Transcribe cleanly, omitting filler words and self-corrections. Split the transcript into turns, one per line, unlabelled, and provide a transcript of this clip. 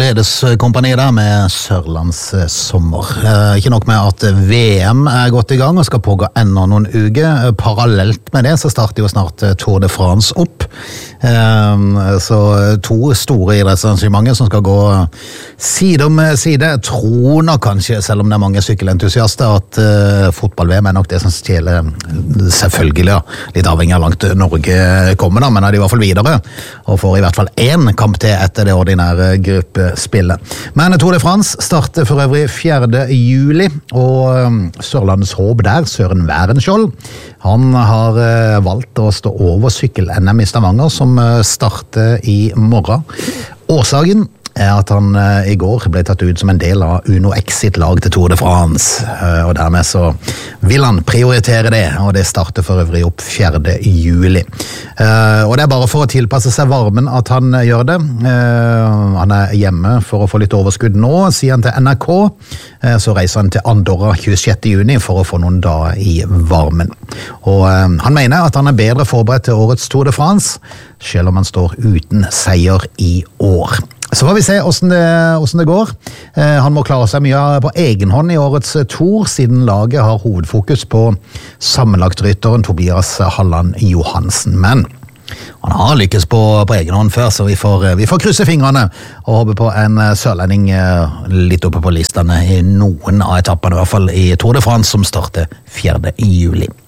Gledeskompani der med Sørlands sommer. Ikke nok med at VM gått i gang og skal pågå enda noen uker. Parallelt med det så starter jo snart Tour de France opp. Så to store idrettsarrangementer som skal gå side om side. Jeg tror nok kanskje, selv om det er mange sykkelentusiaster, at fotball-VM er nok det som stjeler selvfølgelig, ja, litt avhengig av langt Norge kommer da, men er de i hvert fall videre og får i hvert fall én kamp til etter det ordinære gruppespillet. Men Tour de France starter for øvrig 4. juli, og Sørlandets håp der, Søren Værenskjold, han har valgt å stå over sykkel-NM i Stavanger, som starter i morgen. Årsaken er at han i går ble tatt ut som en del av Uno X sitt lag til Tour de France, og dermed så vil han prioritere det, og det starter for øvrig opp 4. juli. Og det er bare for å tilpasse seg varmen at han gjør det. Han er hjemme for å få litt overskudd nå, sier han til NRK. Så reiser han til Andorra 26. juni for å få noen dager i varmen. Og han mener at han er bedre forberedt til årets Tour de France, selv om han står uten seier i år. Så får vi se hvordan det går. Han må klare seg mye på egen hånd i årets Tour, siden laget har hovedfokus på sammenlagtrytteren Tobias Halland Johansen. Men han har lykkes på egen hånd før, så vi får krysse fingrene og håpe på en sørlending litt oppe på listene i noen av etappene, i hvert fall i Tour de France, som starter 4. juli.